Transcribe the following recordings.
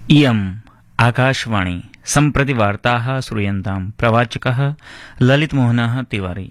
इयम् आकाशवाणी सम्प्रति वार्ताः श्रूयन्ताम्। प्रवाचकः ललितमोहनः तिवारी।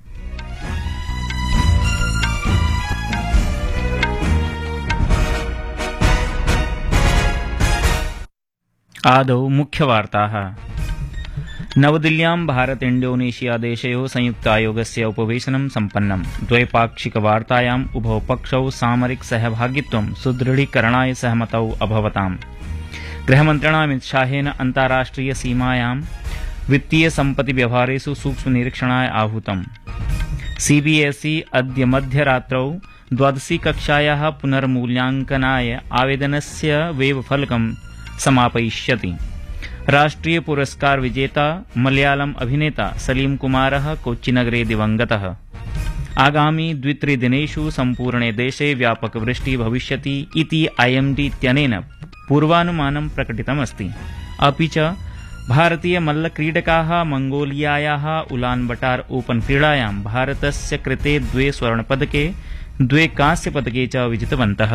आदौ मुख्यवार्ताः। नवदिल्ल्यां भारत इंडोनेशिया देशयोः संयुक्तायोगस्य उपवेशनं सम्पन्नम्। द्वैपाक्षिकवार्तायाम् उभौ पक्षौ सामरिक सहभागित्वं सुदृढीकरणाय सहमतौ अभवताम्। गृहमन्त्रिणा अमित शाहेन अन्ताराष्ट्रिय सीमायां वित्तीय सम्पत्ति व्यवहारेषु सूक्ष्म निरीक्षणाय आहूतम्। सीबीएसई अद्य मध्यरात्रौ द्वादशी कक्षायाः पुनर्मूल्याङ्कनाय आवेदनस्य वेबफलकं समापयिष्यति। राष्ट्रिय पुरस्कार विजेता मलयालम अभिनेता सलीम कुमारः कोच्चिनगरे दिवंगतः। आगामी 2-3 दिनेषु सम्पूर्णे देशे व्यापकवृष्टिः भविष्यति इति IMD इत्यनेन पूर्वानुमानं प्रकटितमस्ति। अपि च भारतीय मल्लक्रीडकाः मंगोलियायाः उलानबटार ओपन क्रीडायां भारतस्य कृते 2 स्वर्णपदके 2 कांस्यपदके च विजितवन्तः।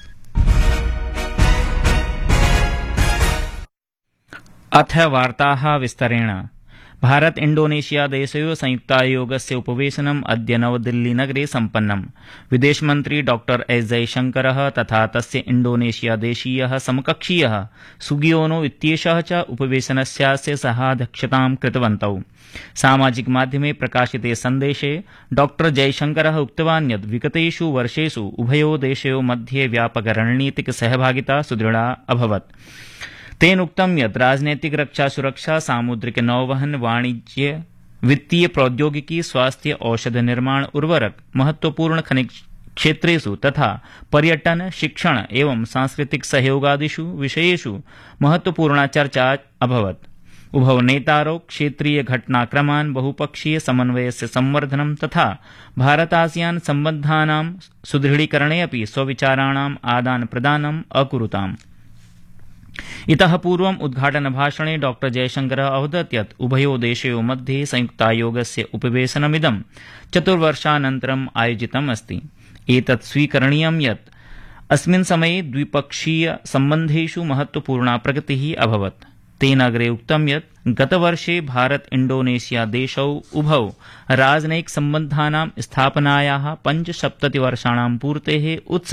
अथ वार्ताः विस्तरेण। भारत इंडोनेशिया देशयोः संयुक्तायोगस्य उपवेशनम् अद्य नवदिल्लीनगरे सम्पन्नम्। विदेशमन्त्री डॉ एस जयशंकरः तथा तस्य इंडोनेशिया देशीयः समकक्षीयः सुगियोनो इत्येषः च उपवेशनस्यास्य सहाध्यक्षतां कृतवन्तौ। सामाजिक माध्यमे प्रकाशिते सन्देशे डॉ जयशंकरः उक्तवान् यत् विगतेषु वर्षेषु उभयोः देशयोः मध्ये व्यापक रणनीतिक सहभागिता सुदृढा अभवत्। तेन उक्तं यत् राजनैतिक रक्षा सुरक्षा सामुद्रिक नौवहन वाणिज्य वित्तीय प्रौद्योगिकी स्वास्थ्य औषध निर्माण उर्वरक महत्वपूर्ण खनिज क्षेत्रेषु तथा पर्यटन शिक्षण एवं सांस्कृतिक सहयोगादिषु विषयेषु महत्वपूर्णा चर्चा अभवत्। उभौ नेतारौ क्षेत्रीय घटनाक्रमान् बहुपक्षीय समन्वयस्य संवर्धनं तथा भारत-आसियान सम्बन्धानां सुदृढीकरणे अपि स्वविचाराणाम् आदानप्रदानम् अकुरुताम्। इतः पूर्वम् उद्घाटनभाषणे डॉ जयशंकरः अवदत् यत् उभयोः देशयोः मध्ये संयुक्तायोगस्य उपवेशनमिदं 4 वर्षानन्तरम् आयोजितम् अस्ति। एतत् स्वीकरणीयं यत् अस्मिन् समये द्विपक्षीय सम्बन्धेषु महत्वपूर्णा प्रगतिः अभवत्। तेन अग्रे उक्तं यत् गतवर्षे भारत इंडोनेशिया देशौ उभौ राजनयिक सम्बन्धानां स्थापनायाः 75 वर्षाणां पूर्तेः उत्सवे